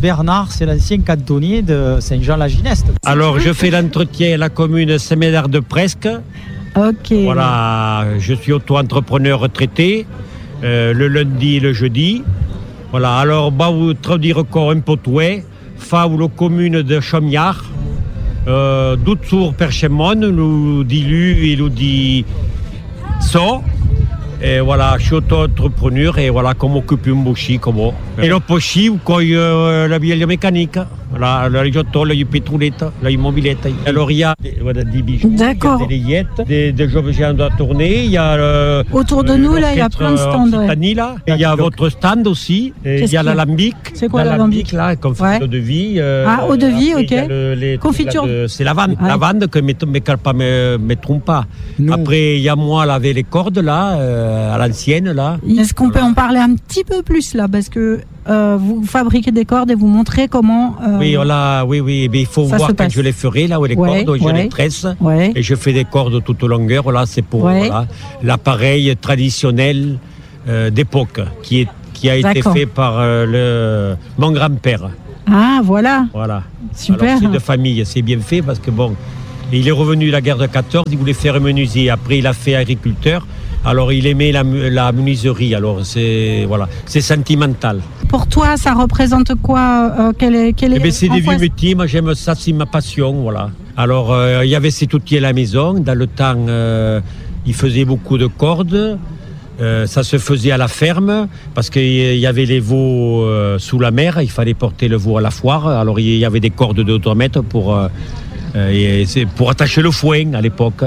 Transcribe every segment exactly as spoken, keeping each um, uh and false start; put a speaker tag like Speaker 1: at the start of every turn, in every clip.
Speaker 1: Bernard, c'est l'ancien cantonnier de Saint-Jean-la-Gineste.
Speaker 2: Alors, je fais l'entretien à la commune Saint-Médard-de-Presque.
Speaker 3: Ok.
Speaker 2: Voilà, je suis auto-entrepreneur retraité, euh, le lundi et le jeudi. Voilà, alors, bah, vous traduire encore un peu tout, fa ou la commune de Chaumiard, euh, d'autour Perchemon, nous dit lu et nous dit so. Et voilà, je suis auto-entrepreneur et voilà, comme occupe un bouchi, comme et le pochi ou quoi, euh, la bielle mécanique, voilà, la rigiotto, la pétrolette, la immobilette. Alors il y a des, voilà, des bijoux,
Speaker 3: D'accord.
Speaker 2: il y a des layettes, des, des objets à tourner, il y a euh,
Speaker 3: autour de nous là, il y a plein de stands.
Speaker 2: Ouais. Là, et il y a votre stand aussi, et il y a l'alambic.
Speaker 3: C'est quoi l'alambic
Speaker 2: là, confiture ouais. de vie. Euh,
Speaker 3: ah, eau de vie,
Speaker 2: après,
Speaker 3: ok.
Speaker 2: Le, les,
Speaker 3: confiture.
Speaker 2: De, c'est la vente,
Speaker 3: ouais.
Speaker 2: la vente que mes mes pas me, me trompe pas. Non. Après il y a moi là avec les cordes là. Euh, à l'ancienne là.
Speaker 3: Est-ce qu'on peut en parler un petit peu plus là, parce que euh, vous fabriquez des cordes et vous montrez comment. Euh,
Speaker 2: oui, voilà, oui, oui. Mais il faut voir quand je les ferai là où les ouais, cordes, ouais, je les tresse ouais. et je fais des cordes toute longueur. Là, c'est pour ouais. voilà, l'appareil traditionnel euh, d'époque qui est qui a été D'accord. fait par euh, le mon grand-père.
Speaker 3: Ah voilà.
Speaker 2: Voilà.
Speaker 3: Super.
Speaker 2: Alors, c'est de famille, c'est bien fait parce que bon, il est revenu de la guerre de quatorze, il voulait faire menuisier. Après, il a fait agriculteur. Alors il aimait la, la menuiserie, alors c'est voilà, c'est sentimental.
Speaker 3: Pour toi, ça représente quoi euh, quel est, quel est,
Speaker 2: eh ben, c'est des vieux métiers, moi j'aime ça, c'est ma passion, voilà. Alors euh, il y avait ces outils à la maison, dans le temps euh, il faisait beaucoup de cordes, euh, ça se faisait à la ferme, parce qu'il y avait les veaux euh, sous la mer, il fallait porter le veau à la foire, alors il y avait des cordes de deux mètres pour, euh, et c'est pour attacher le foin à l'époque.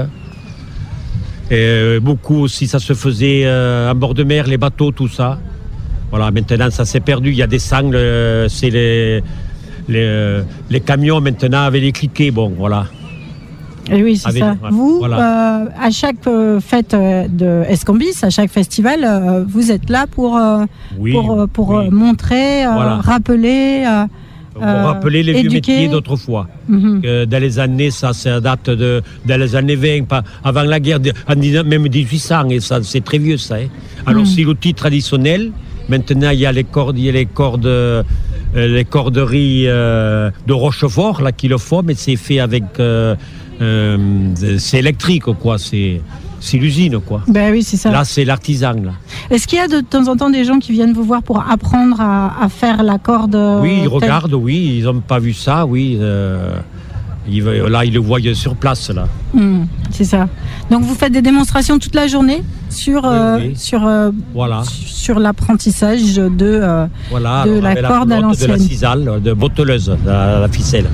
Speaker 2: Et beaucoup aussi, ça se faisait euh, en bord de mer, les bateaux, tout ça. Voilà, maintenant ça s'est perdu. Il y a des sangles, euh, c'est les, les, les camions maintenant avec les cliquets. Bon, voilà.
Speaker 3: Et oui, c'est
Speaker 2: avec,
Speaker 3: ça.
Speaker 2: Voilà.
Speaker 3: Vous,
Speaker 2: Voilà.
Speaker 3: Euh, à chaque euh, fête de Escambis, à chaque festival, euh, vous êtes là pour, euh,
Speaker 2: oui,
Speaker 3: pour, pour
Speaker 2: oui.
Speaker 3: montrer, euh,
Speaker 2: voilà.
Speaker 3: rappeler. Euh,
Speaker 2: Pour rappeler les vieux métiers d'autrefois. Mm-hmm. Que dans les années, ça, ça date de dans les années vingt, pas, avant la guerre, de, en même dix-huit cents, et ça, c'est très vieux ça. Hein. Alors mm. c'est l'outil traditionnel. Maintenant, il y a les cordes, il y a les cordes, euh, les corderies euh, de Rochefort là qui le font, mais c'est fait avec, euh, euh, c'est électrique quoi. C'est C'est l'usine, quoi.
Speaker 3: Ben oui, c'est ça.
Speaker 2: Là, c'est l'artisan, là.
Speaker 3: Est-ce qu'il y a de temps en temps des gens qui viennent vous voir pour apprendre à, à faire la corde?
Speaker 2: Oui, ils regardent, oui. Ils n'ont pas vu ça, oui. Euh, ils, là, ils le voient sur place, là.
Speaker 3: Mmh, c'est ça. Donc, vous faites des démonstrations toute la journée sur, oui, euh, oui. sur, euh,
Speaker 2: voilà.
Speaker 3: sur l'apprentissage de, euh,
Speaker 2: voilà,
Speaker 3: de la corde
Speaker 2: la
Speaker 3: à l'ancienne.
Speaker 2: De la cisale, de botteleuse, la, la ficelle.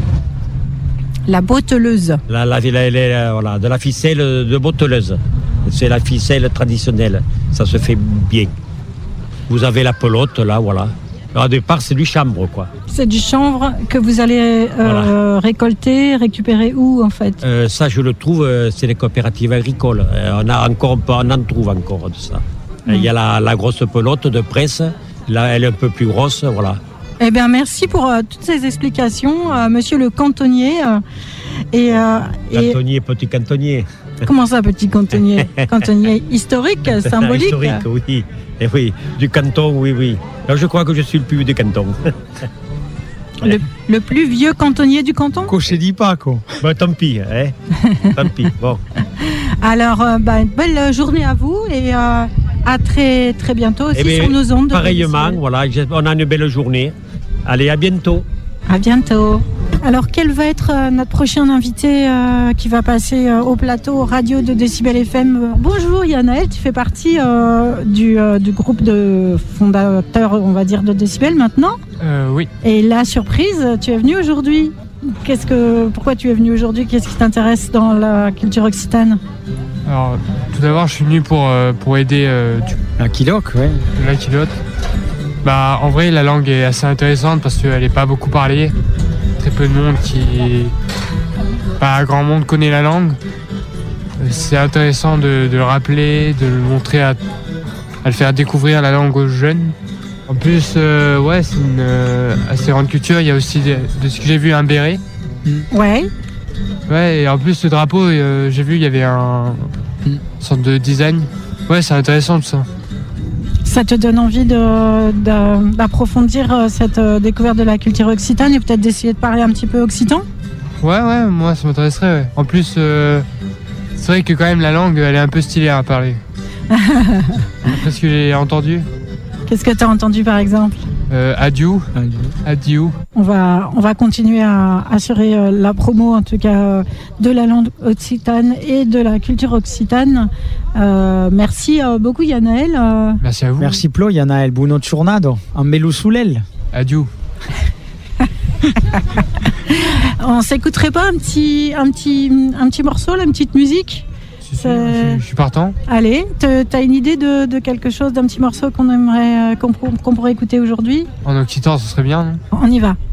Speaker 3: La botteleuse.
Speaker 2: La, la, la, la, voilà, de la ficelle de botteleuse. C'est la ficelle traditionnelle. Ça se fait bien. Vous avez la pelote, là, voilà. Alors, au départ, c'est du chanvre, quoi. C'est du chanvre
Speaker 3: que vous allez euh, voilà. récolter, récupérer où, en fait
Speaker 2: euh, Ça, je le trouve, euh, c'est les coopératives agricoles. Euh, on, a encore, on en trouve encore de ça. Il mmh. y a la, la grosse pelote de presse. Là, elle est un peu plus grosse, voilà.
Speaker 3: Eh bien, merci pour euh, toutes ces explications, euh, monsieur le cantonnier. Euh, et, euh,
Speaker 2: cantonnier, et... petit cantonnier.
Speaker 3: Comment ça, petit cantonnier? Cantonnier historique, symbolique?
Speaker 2: Historique, oui. Et oui, du canton, oui, oui. Alors, je crois que je suis le plus vieux des cantons.
Speaker 3: Le, le plus vieux cantonnier du canton?
Speaker 1: Cocher dit pas, quoi.
Speaker 2: Bah, tant pis, hein. Tant pis, bon.
Speaker 3: Alors, euh, bah, belle journée à vous et euh, à très, très bientôt aussi eh sur bien, nos ondes.
Speaker 2: Pareillement, voilà, on a une belle journée. Allez, à bientôt.
Speaker 3: À bientôt. Alors, quel va être euh, notre prochain invité euh, qui va passer euh, au plateau radio de Décibel F M? Bonjour Yanaël, tu fais partie euh, du, euh, du groupe de fondateurs, on va dire, de Décibel maintenant?
Speaker 4: euh, Oui.
Speaker 3: Et la surprise, tu es venu aujourd'hui. Qu'est-ce que, pourquoi tu es venu aujourd'hui? Qu'est-ce qui t'intéresse dans la culture occitane?
Speaker 4: Alors, tout d'abord, je suis venu pour, euh, pour aider euh, du...
Speaker 1: la Kiloc, ouais.
Speaker 4: La Kiloc. Bah, en vrai, la langue est assez intéressante parce qu'elle n'est pas beaucoup parlée. Très peu de monde qui... Pas grand monde connaît la langue. C'est intéressant de, de le rappeler, de le montrer, à, à le faire découvrir la langue aux jeunes. En plus, euh, ouais, c'est une euh, assez grande culture. Il y a aussi, de, de ce que j'ai vu, un béret.
Speaker 3: Ouais.
Speaker 4: Ouais, et en plus, le drapeau, euh, j'ai vu, il y avait un... une sorte de design. Ouais, c'est intéressant tout ça.
Speaker 3: Ça te donne envie de, de, d'approfondir euh, cette euh, découverte de la culture occitane et peut-être d'essayer de parler un petit peu occitan?
Speaker 4: Ouais, ouais, moi ça m'intéresserait. Ouais. En plus, euh, c'est vrai que quand même la langue, elle est un peu stylée à parler. Après ce que j'ai entendu.
Speaker 3: Qu'est-ce que tu as entendu par exemple?
Speaker 4: euh, Adieu. Adieu.
Speaker 3: On va, on va continuer à assurer euh, la promo, en tout cas, euh, de la langue occitane et de la culture occitane. Euh, merci euh, beaucoup, Yanaël. Euh...
Speaker 4: Merci à vous.
Speaker 1: Merci Plo, Yanaël. Buono giornata. Un melou soulel.
Speaker 4: Adieu.
Speaker 3: On s'écouterait pas un petit, un petit, un petit morceau, là, une petite musique?
Speaker 4: Si, si, je, je suis partant.
Speaker 3: Allez, t'as une idée de, de quelque chose, d'un petit morceau qu'on aimerait, qu'on, qu'on pourrait écouter aujourd'hui?
Speaker 4: En occitan, ce serait bien, non?
Speaker 3: On y va.